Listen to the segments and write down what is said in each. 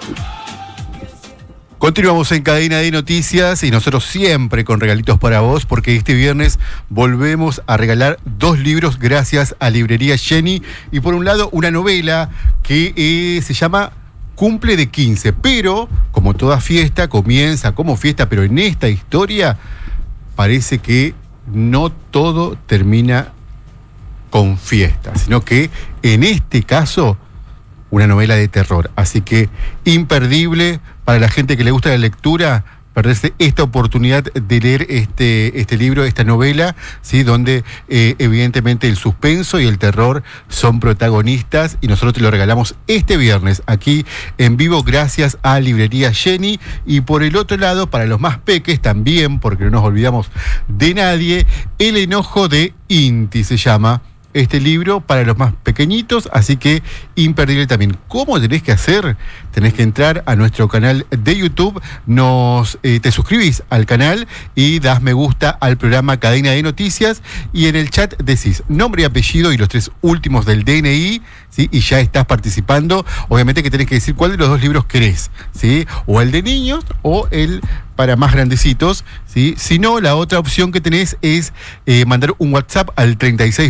Continuamos en Cadena de Noticias y nosotros siempre con regalitos para vos, porque este viernes volvemos a regalar 2 libros gracias a Librería Jenny. Y por un lado, una novela que se llama Cumple de 15, pero como toda fiesta comienza como fiesta, pero en esta historia parece que no todo termina con fiesta, sino que en este caso una novela de terror. Así que imperdible para la gente que le gusta la lectura, perderse esta oportunidad de leer este libro, esta novela, ¿sí? Donde evidentemente el suspenso y el terror son protagonistas, y nosotros te lo regalamos este viernes aquí en vivo gracias a Librería Jenny. Y por el otro lado, para los más peques también, porque no nos olvidamos de nadie, El enojo de Inti se llama este libro para los más pequeñitos, así que imperdible también. ¿Cómo tenés que hacer? Tenés que entrar a nuestro canal de YouTube, te suscribís al canal y das me gusta al programa Cadena de Noticias, y en el chat decís nombre y apellido y los 3 últimos del DNI, ¿sí? Y ya estás participando. Obviamente que tenés que decir cuál de los 2 libros querés, ¿sí? O el de niños o el para más grandecitos, ¿sí? Si no, la otra opción que tenés es mandar un WhatsApp al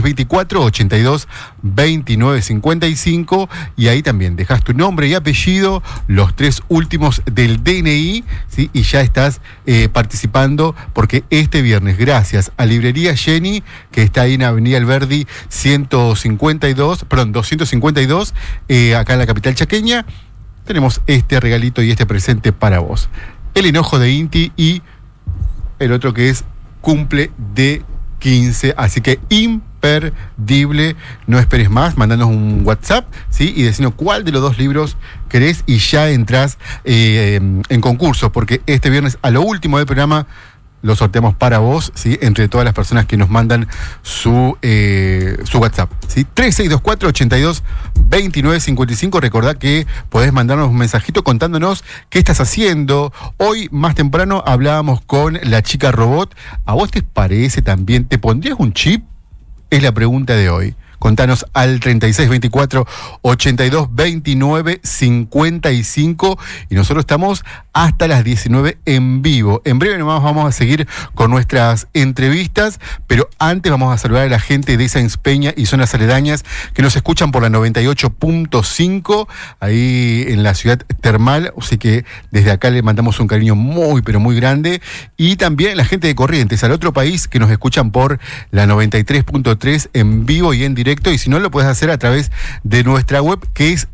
3624-82-2955, y ahí también dejas tu nombre y apellido, los 3 últimos del DNI, ¿sí? Y ya estás participando, porque este viernes, gracias a Librería Jenny, que está ahí en Avenida Alberdi 252, acá en la capital chaqueña, tenemos este regalito y este presente para vos. El enojo de Inti y el otro que es Cumple de 15. Así que imperdible. No esperes más, mandanos un WhatsApp, ¿sí? Y decinos cuál de los 2 libros querés y ya entrás en concurso, porque este viernes a lo último del programa lo sorteamos para vos, ¿sí? Entre todas las personas que nos mandan su WhatsApp, ¿sí? 3624-82-2955. Recordá que podés mandarnos un mensajito contándonos qué estás haciendo. Hoy, más temprano, hablábamos con la chica robot. ¿A vos te parece también? ¿Te pondrías un chip? Es la pregunta de hoy. Contanos al 3624-82-2955, y nosotros estamos hasta las 19 en vivo. En breve nomás vamos a seguir con nuestras entrevistas, pero antes vamos a saludar a la gente de Sáenz Peña y zonas aledañas que nos escuchan por la 98.5 ahí en la ciudad termal, así que desde acá le mandamos un cariño muy pero muy grande. Y también la gente de Corrientes, al otro país, que nos escuchan por la 93.3 en vivo y en directo, y si no, lo puedes hacer a través de nuestra web, que es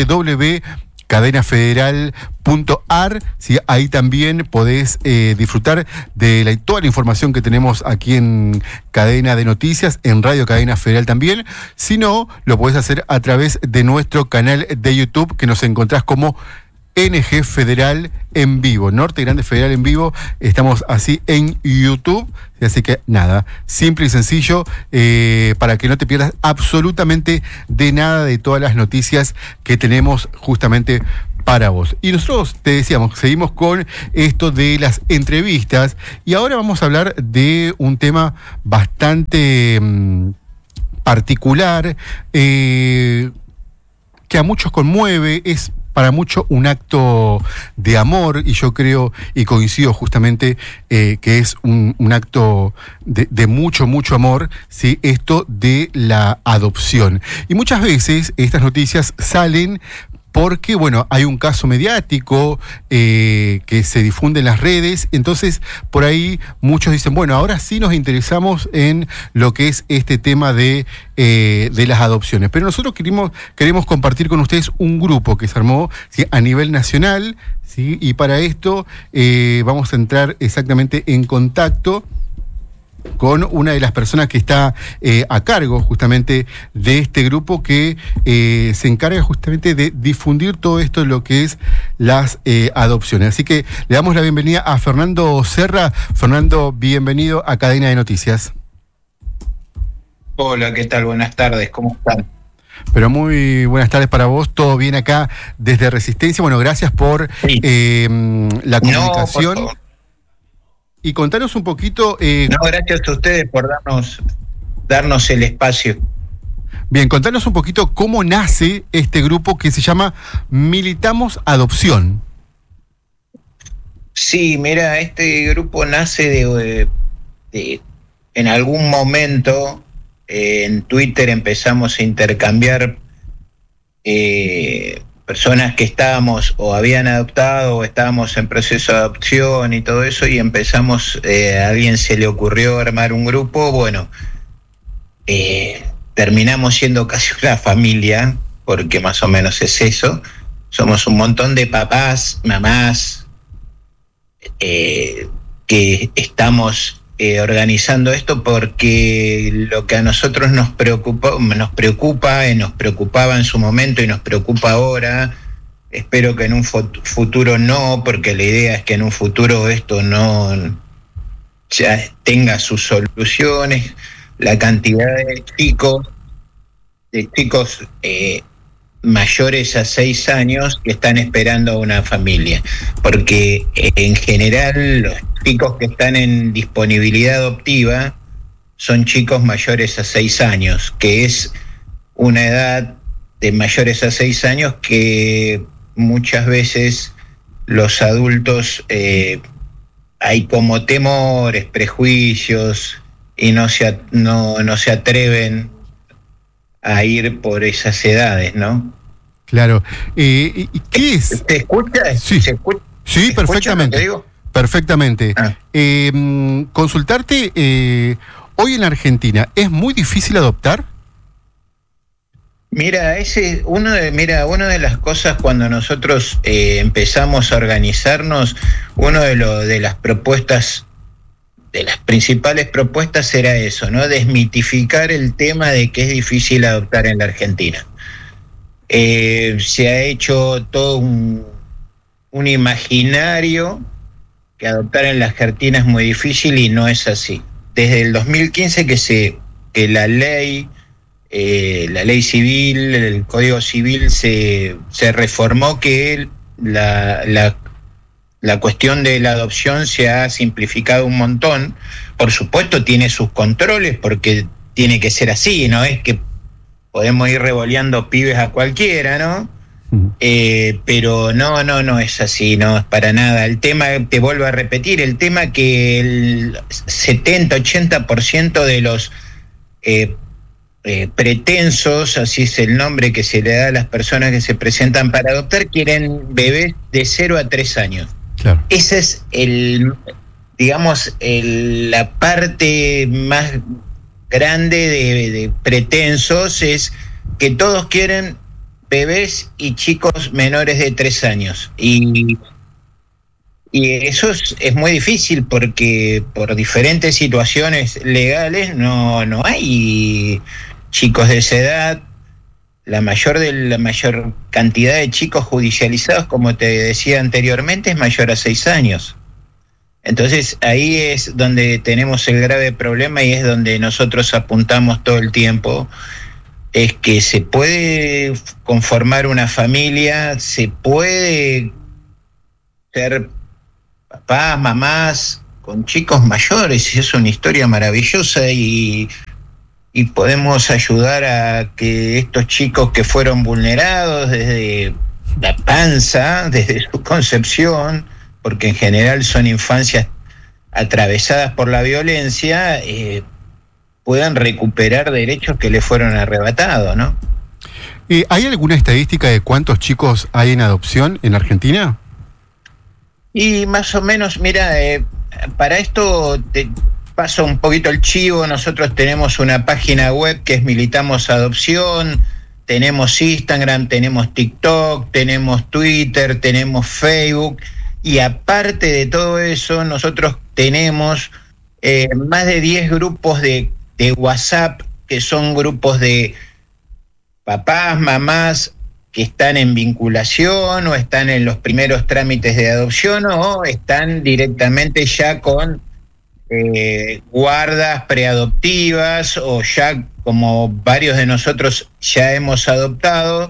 www.cadenafederal.ar, ¿sí? Ahí también podés disfrutar de toda la información que tenemos aquí en Cadena de Noticias, en Radio Cadena Federal también. Si no, lo podés hacer a través de nuestro canal de YouTube, que nos encontrás como NG Federal en vivo, Norte Grande Federal en vivo. Estamos así en YouTube, así que nada, simple y sencillo, para que no te pierdas absolutamente de nada de todas las noticias que tenemos justamente para vos. Y nosotros, te decíamos, seguimos con esto de las entrevistas, y ahora vamos a hablar de un tema bastante particular, que a muchos conmueve, es para mucho un acto de amor, y yo creo y coincido justamente que es un acto de mucho, mucho amor, ¿sí? Esto de la adopción. Y muchas veces estas noticias salen porque, bueno, hay un caso mediático que se difunde en las redes, entonces por ahí muchos dicen, bueno, ahora sí nos interesamos en lo que es este tema de las adopciones. Pero nosotros queremos compartir con ustedes un grupo que se armó, ¿sí? A nivel nacional, ¿sí? Y para esto vamos a entrar exactamente en contacto con una de las personas que está a cargo justamente de este grupo, que se encarga justamente de difundir todo esto, lo que es las adopciones. Así que le damos la bienvenida a Fernando Serra. Fernando, bienvenido a Cadena de Noticias. Hola, ¿qué tal? Buenas tardes, ¿cómo están? Pero muy buenas tardes para vos, todo bien acá desde Resistencia. Bueno, gracias por la comunicación. No, por y contanos un poquito... No, gracias a ustedes por darnos el espacio. Bien, contanos un poquito cómo nace este grupo que se llama Militamos Adopción. Sí, mira, este grupo nace en algún momento en Twitter empezamos a intercambiar personas que estábamos o habían adoptado o estábamos en proceso de adopción y todo eso, y empezamos, a alguien se le ocurrió armar un grupo, bueno, terminamos siendo casi una familia, porque más o menos es eso, somos un montón de papás, mamás, que estamos organizando esto porque lo que a nosotros nos preocupaba en su momento y nos preocupa ahora, espero que en un futuro no, porque la idea es que en un futuro esto no ya tenga sus soluciones, la cantidad de chicos mayores a 6 años que están esperando una familia, porque en general los chicos que están en disponibilidad adoptiva son chicos mayores a 6 años, que es una edad de mayores a 6 años que muchas veces los adultos hay como temores, prejuicios y no se atreven a ir por esas edades, ¿no? Claro. ¿Qué es? ¿Te escucha? Sí, sí, perfectamente. ¿Te digo? Perfectamente. Consultarte, hoy en Argentina, ¿es muy difícil adoptar? Mira, una de las cosas cuando nosotros empezamos a organizarnos, de las propuestas, de las principales propuestas era eso, ¿no? Desmitificar el tema de que es difícil adoptar en la Argentina. Se ha hecho todo un imaginario que adoptar en la Argentina es muy difícil y no es así. Desde el 2015 que la ley civil, el Código Civil se reformó, que la cuestión de la adopción se ha simplificado un montón. Por supuesto tiene sus controles porque tiene que ser así, no es que podemos ir revoleando pibes a cualquiera, ¿no? Pero no es así, no es para nada. El tema, te vuelvo a repetir, el tema que el 70-80% de los pretensos, así es el nombre que se le da a las personas que se presentan para adoptar, quieren bebés de 0 a 3 años. Claro. Esa es la parte más grande de pretensos, es que todos quieren bebés y chicos menores de 3 años. Y eso es muy difícil porque por diferentes situaciones legales no hay chicos de esa edad. La mayor cantidad de chicos judicializados, como te decía anteriormente, es mayor a 6 años. Entonces ahí es donde tenemos el grave problema y es donde nosotros apuntamos todo el tiempo, es que se puede conformar una familia, se puede ser papás, mamás con chicos mayores, y es una historia maravillosa y podemos ayudar a que estos chicos que fueron vulnerados desde la panza, desde su concepción, porque en general son infancias atravesadas por la violencia, puedan recuperar derechos que les fueron arrebatados, ¿no? ¿Hay alguna estadística de cuántos chicos hay en adopción en Argentina? Y más o menos, mira, para esto te paso un poquito el chivo. Nosotros tenemos una página web que es Militamos Adopción, tenemos Instagram, tenemos TikTok, tenemos Twitter, tenemos Facebook, y aparte de todo eso, nosotros tenemos más de 10 grupos de WhatsApp, que son grupos de papás, mamás que están en vinculación o están en los primeros trámites de adopción o están directamente ya con guardas preadoptivas, o ya como varios de nosotros ya hemos adoptado.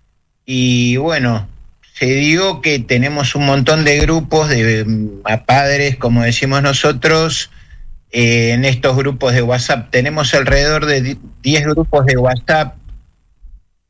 Y bueno, se dio que tenemos un montón de grupos de padres, como decimos nosotros, en estos grupos de WhatsApp. Tenemos alrededor de 10 grupos de WhatsApp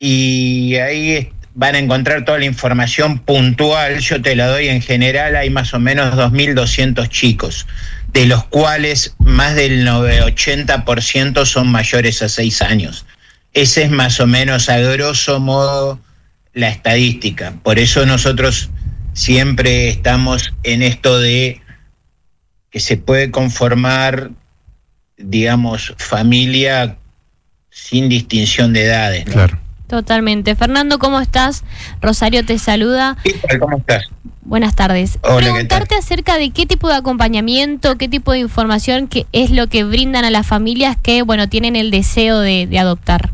y ahí van a encontrar toda la información puntual. Yo te la doy en general. Hay más o menos 2.200 chicos, de los cuales más del 80% son mayores a 6 años. Ese es más o menos a grosso modo la estadística. Por eso nosotros siempre estamos en esto de que se puede conformar, digamos, familia sin distinción de edades, ¿no? Claro. Totalmente. Fernando, ¿cómo estás? Rosario te saluda. ¿Qué tal? ¿Cómo estás? Buenas tardes. Hola, preguntarte acerca de qué tipo de acompañamiento, qué tipo de información que es lo que brindan a las familias que, bueno, tienen el deseo de adoptar.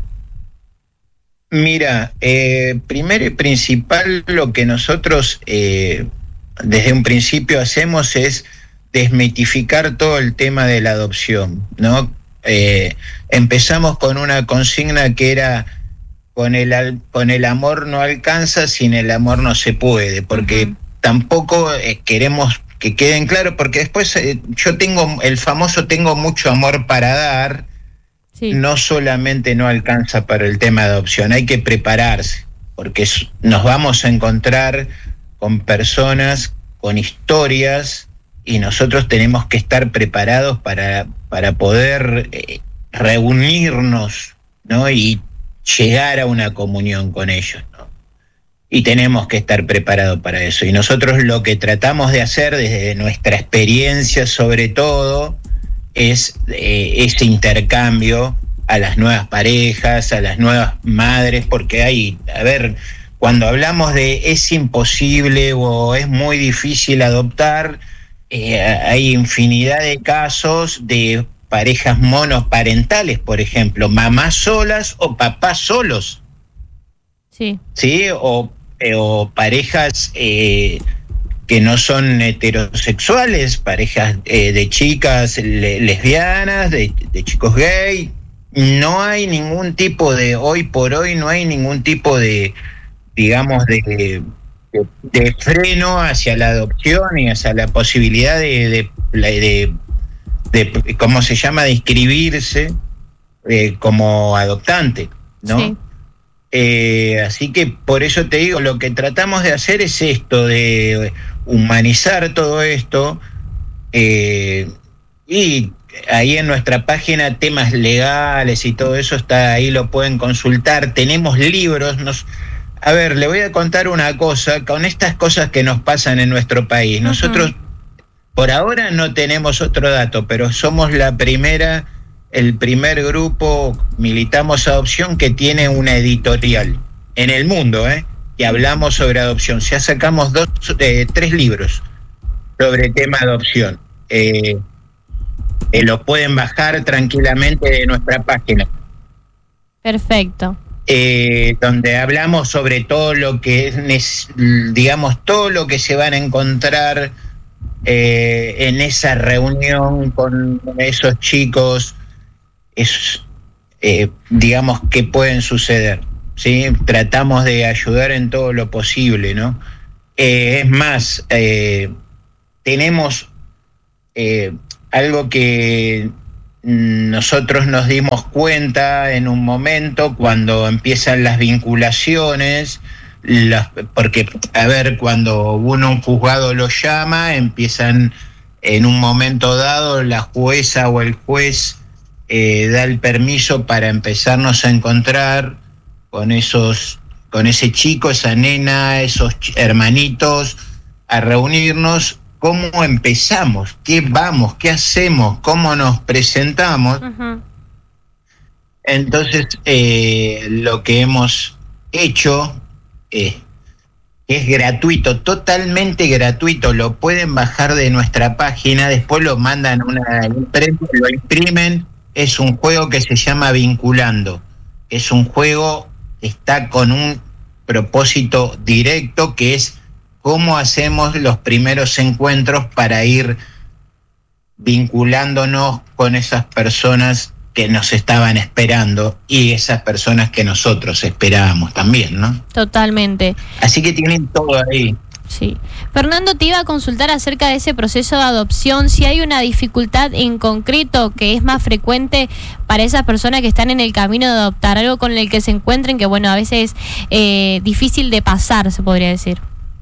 Mira, primero y principal, lo que nosotros desde un principio hacemos es desmitificar todo el tema de la adopción, ¿no? Empezamos con una consigna que era: con el amor no alcanza, sin el amor no se puede, porque tampoco queremos que queden claros, porque después yo tengo el famoso tengo mucho amor para dar. Sí. No solamente no alcanza para el tema de adopción, hay que prepararse, porque nos vamos a encontrar con personas con historias y nosotros tenemos que estar preparados para poder reunirnos, ¿no? Y llegar a una comunión con ellos, ¿no? Y tenemos que estar preparados para eso. Y nosotros lo que tratamos de hacer desde nuestra experiencia, sobre todo, es ese intercambio a las nuevas parejas, a las nuevas madres, porque hay, cuando hablamos de es imposible o es muy difícil adoptar, hay infinidad de casos de parejas monoparentales, por ejemplo, mamás solas o papás solos. Sí. ¿Sí? O parejas que no son heterosexuales, parejas de chicas lesbianas, de chicos gay. No hay ningún tipo de, hoy por hoy, no hay ningún tipo de, digamos, de freno hacia la adopción y hacia la posibilidad de ¿cómo se llama?, de inscribirse como adoptante, ¿no? Sí. Así que por eso te digo, lo que tratamos de hacer es esto, de humanizar todo esto, y ahí en nuestra página temas legales y todo eso está, ahí lo pueden consultar. Tenemos libros. Le voy a contar una cosa, con estas cosas que nos pasan en nuestro país. Nosotros por ahora no tenemos otro dato, pero somos el primer grupo, Militamos Adopción, que tiene una editorial en el mundo, que hablamos sobre adopción. Ya sacamos 3 libros sobre tema adopción. Lo pueden bajar tranquilamente de nuestra página. Perfecto. Donde hablamos sobre todo lo que es, digamos, todo lo que se van a encontrar en esa reunión con esos chicos, digamos, que pueden suceder, ¿sí? Tratamos de ayudar en todo lo posible, ¿no? Es más, tenemos algo que nosotros nos dimos cuenta en un momento cuando empiezan las vinculaciones, porque, cuando un juzgado lo llama, empiezan en un momento dado, la jueza o el juez da el permiso para empezarnos a encontrar con ese chico, esa nena, esos hermanitos, a reunirnos. ¿Cómo empezamos? ¿Qué vamos? ¿Qué hacemos? ¿Cómo nos presentamos? Entonces, lo que hemos hecho es gratuito, totalmente gratuito. Lo pueden bajar de nuestra página, después lo mandan lo imprimen. Es un juego que se llama Vinculando. Es un juego que está con un propósito directo, que es cómo hacemos los primeros encuentros para ir vinculándonos con esas personas que nos estaban esperando y esas personas que nosotros esperábamos también, ¿no? Totalmente. Así que tienen todo ahí. Sí. Fernando, te iba a consultar acerca de ese proceso de adopción, si hay una dificultad en concreto que es más frecuente para esas personas que están en el camino de adoptar, algo con el que se encuentren que, bueno, a veces es difícil de pasar, se podría decir.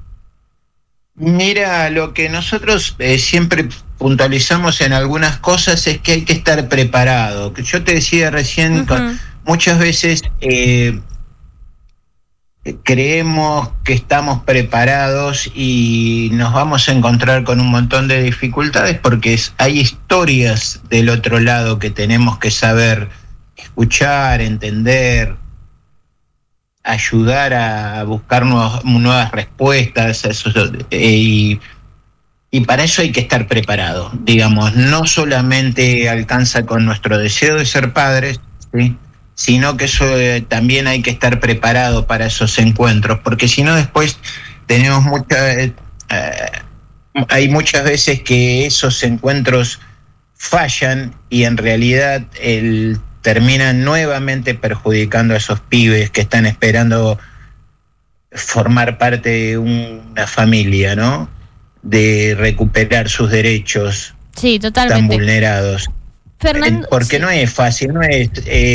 Mira, lo que nosotros siempre puntualizamos en algunas cosas es que hay que estar preparado. Yo te decía recién, muchas veces creemos que estamos preparados y nos vamos a encontrar con un montón de dificultades porque hay historias del otro lado que tenemos que saber escuchar, entender, ayudar a buscar nuevas respuestas, y para eso hay que estar preparado. Digamos, no solamente alcanza con nuestro deseo de ser padres, ¿sí?, sino que eso también hay que estar preparado para esos encuentros, porque si no después tenemos hay muchas veces que esos encuentros fallan y en realidad terminan nuevamente perjudicando a esos pibes que están esperando formar parte de una familia, ¿no? De recuperar sus derechos, sí, totalmente, tan vulnerados. Fernando, porque sí, no es fácil, no es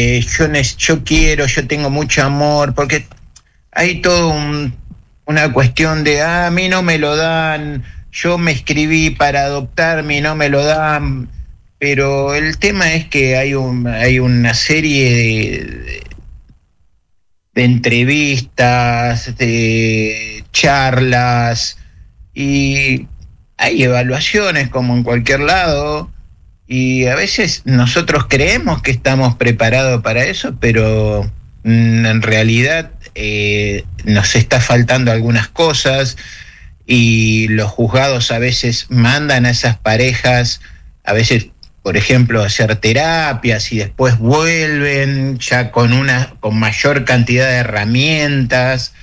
yo tengo mucho amor, porque hay todo una cuestión de a mí no me lo dan, yo me escribí para adoptarme y no me lo dan, pero el tema es que hay una serie de entrevistas, de charlas, y hay evaluaciones como en cualquier lado. Y a veces nosotros creemos que estamos preparados para eso, pero en realidad nos está faltando algunas cosas y los juzgados a veces mandan a esas parejas, a veces, por ejemplo, a hacer terapias y después vuelven ya con mayor cantidad de herramientas.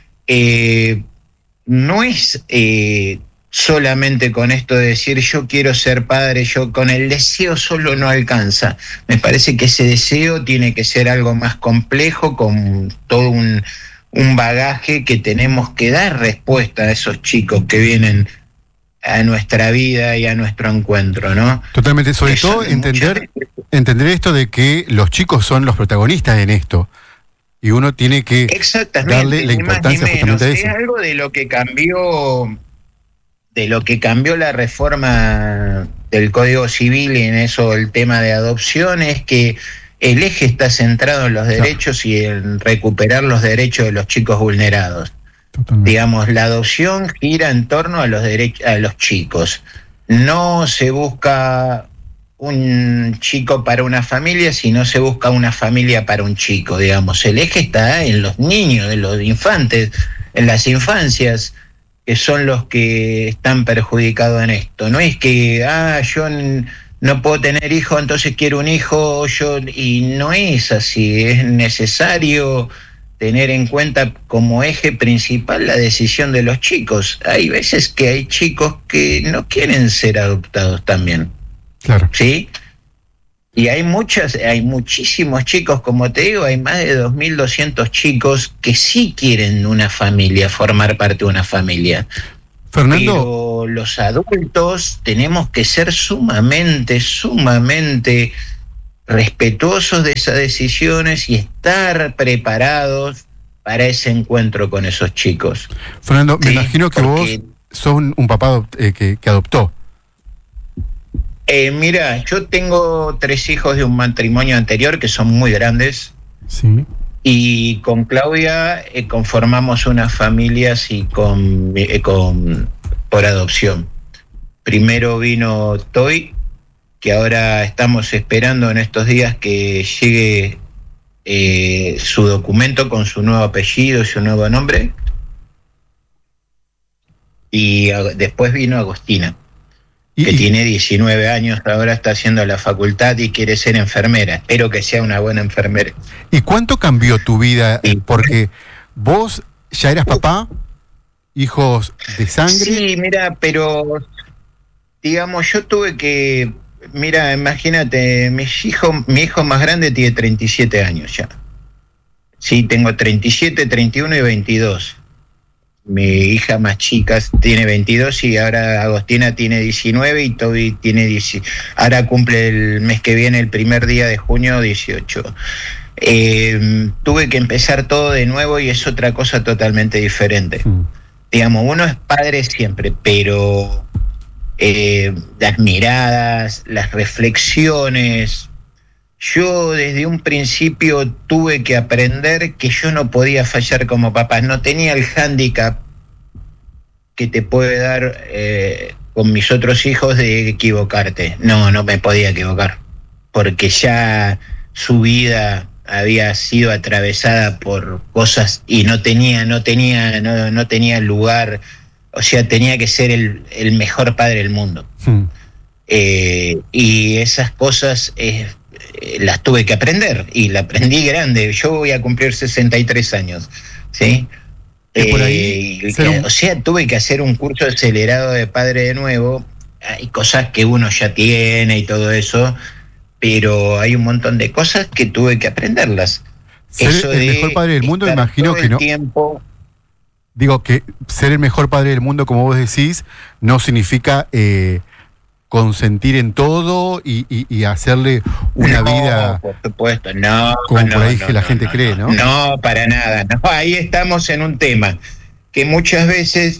No es solamente con esto de decir yo quiero ser padre, yo con el deseo solo no alcanza. Me parece que ese deseo tiene que ser algo más complejo, con todo un bagaje que tenemos que dar respuesta a esos chicos que vienen a nuestra vida y a nuestro encuentro, ¿no? Totalmente, sobre todo entender esto de que los chicos son los protagonistas en esto. Y uno tiene que darle la importancia justamente a eso. Es algo de lo que cambió la reforma del Código Civil, y en eso el tema de adopción, es que el eje está centrado en los derechos y en recuperar los derechos de los chicos vulnerados. Totalmente. Digamos, la adopción gira en torno a los derechos a los chicos. No se busca un chico para una familia, sino se busca una familia para un chico. Digamos, el eje está en los niños, en los infantes, en las infancias, que son los que están perjudicados en esto. No es que, yo no puedo tener hijo, entonces quiero un hijo, y no es así. Es necesario tener en cuenta como eje principal la decisión de los chicos. Hay veces que hay chicos que no quieren ser adoptados también. Claro. ¿Sí? Y hay muchísimos chicos, como te digo, hay más de 2.200 chicos que sí quieren una familia, formar parte de una familia. Fernando. Pero los adultos tenemos que ser sumamente respetuosos de esas decisiones y estar preparados para ese encuentro con esos chicos. Fernando, ¿sí? Me imagino que vos sos un papá que adoptó. Mira, yo tengo 3 hijos de un matrimonio anterior que son muy grandes. Sí. Y con Claudia conformamos una familia así por adopción. Primero vino Toy, que ahora estamos esperando en estos días que llegue su documento con su nuevo apellido y su nuevo nombre. Y después vino Agostina, que tiene 19 años, ahora está haciendo la facultad y quiere ser enfermera. Espero que sea una buena enfermera. ¿Y cuánto cambió tu vida? Porque vos ya eras papá, hijos de sangre. Sí, mira, pero digamos, yo tuve que... Mira, imagínate, mi hijo más grande tiene 37 años ya. Sí, tengo 37, 31 y 22. mi hija más chica tiene 22 y ahora Agostina tiene 19 y Toby tiene 10. Ahora cumple el mes que viene, el primer día de junio, 18. Tuve que empezar todo de nuevo y es otra cosa totalmente diferente. Digamos, uno es padre siempre, pero las miradas, las reflexiones. Yo desde un principio tuve que aprender que yo no podía fallar como papá. No tenía el hándicap que te puede dar con mis otros hijos de equivocarte. No me podía equivocar, porque ya su vida había sido atravesada por cosas y no tenía lugar. O sea, tenía que ser el mejor padre del mundo. Y esas cosas las tuve que aprender, y la aprendí grande. Yo voy a cumplir 63 años, ¿sí? Por ahí, o sea, tuve que hacer un curso acelerado de padre de nuevo. Hay cosas que uno ya tiene y todo eso, pero hay un montón de cosas que tuve que aprenderlas. Ser eso el mejor padre del mundo, imagino que no. Digo que ser el mejor padre del mundo, como vos decís, no significa consentir en todo y hacerle una vida, por supuesto, no, como por ahí que la gente cree, ¿no? No, para nada. No, ahí estamos en un tema que muchas veces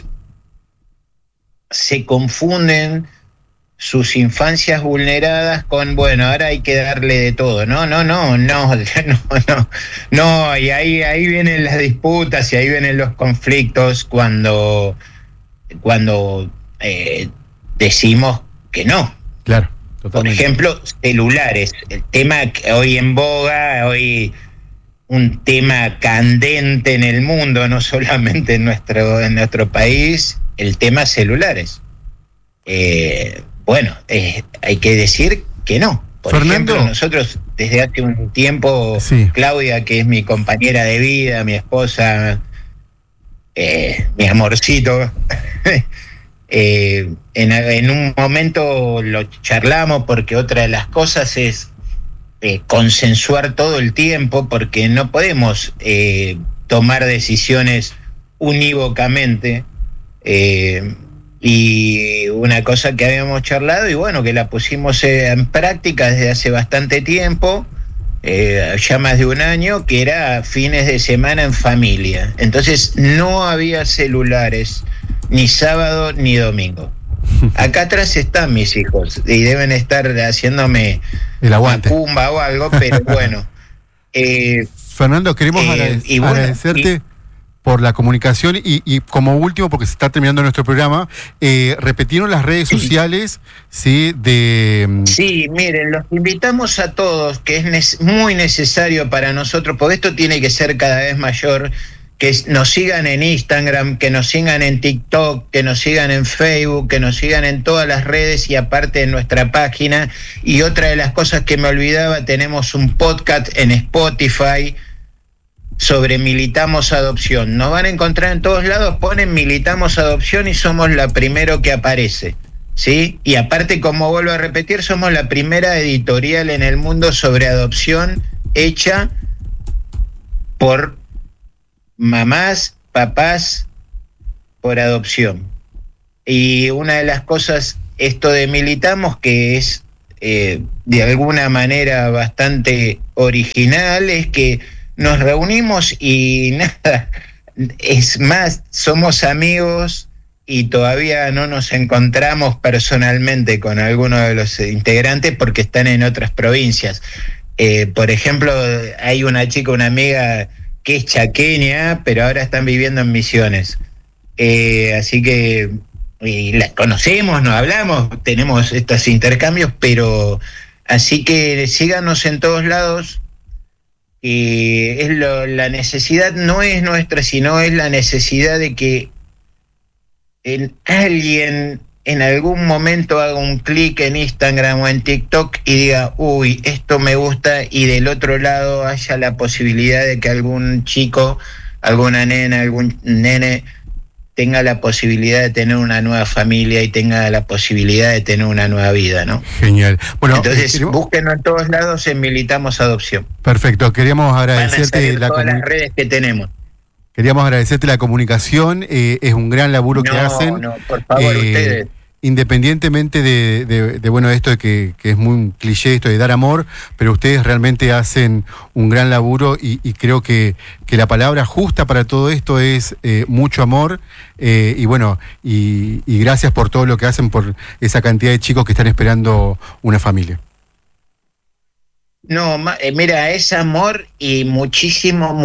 se confunden sus infancias vulneradas con, bueno, ahora hay que darle de todo. No, y ahí vienen las disputas y ahí vienen los conflictos cuando decimos que no. Claro, totalmente. Por ejemplo, celulares, el tema que hoy en boga, hoy un tema candente en el mundo, no solamente en nuestro país, el tema celulares. Hay que decir que no. Por Fernando, ejemplo, nosotros desde hace un tiempo, sí. Claudia, que es mi compañera de vida, mi esposa, mi amorcito, en un momento lo charlamos, porque otra de las cosas es consensuar todo el tiempo, porque no podemos tomar decisiones unívocamente. Y una cosa que habíamos charlado y bueno, que la pusimos en práctica desde hace bastante tiempo, ya más de un año, que era fines de semana en familia. Entonces no había celulares ni sábado ni domingo. Acá atrás están mis hijos y deben estar haciéndome el aguante, macumba o algo, pero bueno. Fernando, queremos agradecerte por la comunicación y como último, porque se está terminando nuestro programa, repetieron las redes sociales, ¿sí? Sí, miren, los invitamos a todos, que es muy necesario para nosotros, porque esto tiene que ser cada vez mayor, que nos sigan en Instagram, que nos sigan en TikTok, que nos sigan en Facebook, que nos sigan en todas las redes y aparte en nuestra página. Y otra de las cosas que me olvidaba, tenemos un podcast en Spotify sobre Militamos Adopción. Nos van a encontrar en todos lados, ponen Militamos Adopción y somos la primero que aparece, ¿sí? Y aparte, como vuelvo a repetir, somos la primera editorial en el mundo sobre adopción hecha por mamás, papás, por adopción. Y una de las cosas, esto de Militamos, que es de alguna manera bastante original, es que nos reunimos y nada, es más, somos amigos y todavía no nos encontramos personalmente con algunos de los integrantes porque están en otras provincias. Por ejemplo, hay una chica, una amiga que es chaqueña, pero ahora están viviendo en Misiones. Así que la conocemos, nos hablamos, tenemos estos intercambios, pero así que síganos en todos lados. La necesidad no es nuestra, sino es la necesidad de que alguien en algún momento haga un clic en Instagram o en TikTok y diga, uy, esto me gusta, y del otro lado haya la posibilidad de que algún chico, alguna nena, algún nene tenga la posibilidad de tener una nueva familia y tenga la posibilidad de tener una nueva vida, ¿no? Genial. Bueno, entonces búsquenlo en todos lados en Militamos Adopción. Perfecto, queríamos agradecerte todas las redes que tenemos. Queríamos agradecerte la comunicación, es un gran laburo que hacen. No, por favor, ustedes. Independientemente de bueno, esto de que es muy un cliché esto de dar amor, pero ustedes realmente hacen un gran laburo y creo que la palabra justa para todo esto es mucho amor y bueno, y gracias por todo lo que hacen por esa cantidad de chicos que están esperando una familia. No, mira, es amor y muchísimo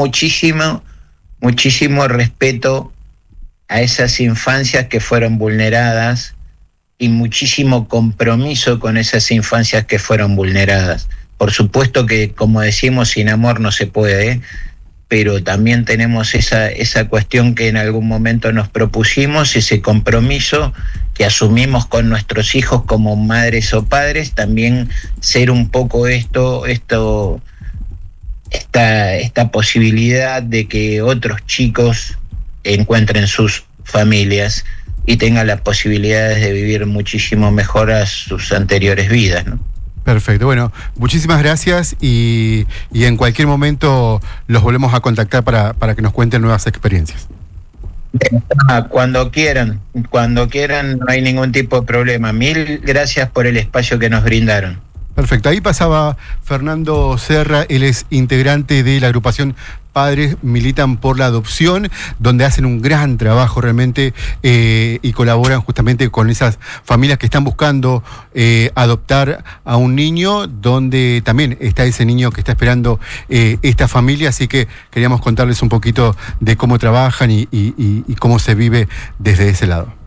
respeto a esas infancias que fueron vulneradas y muchísimo compromiso con esas infancias que fueron vulneradas. Por supuesto que, como decimos, sin amor no se puede, pero también tenemos esa cuestión que en algún momento nos propusimos, ese compromiso que asumimos con nuestros hijos como madres o padres, también ser un poco esta posibilidad de que otros chicos encuentren sus familias y tengan las posibilidades de vivir muchísimo mejor a sus anteriores vidas, ¿no? Perfecto, bueno, muchísimas gracias y en cualquier momento los volvemos a contactar para que nos cuenten nuevas experiencias. Cuando quieran, no hay ningún tipo de problema. Mil gracias por el espacio que nos brindaron. Perfecto, ahí pasaba Fernando Serra, él es integrante de la agrupación Padres Militan por la Adopción, donde hacen un gran trabajo realmente y colaboran justamente con esas familias que están buscando adoptar a un niño, donde también está ese niño que está esperando esta familia, así que queríamos contarles un poquito de cómo trabajan y cómo se vive desde ese lado.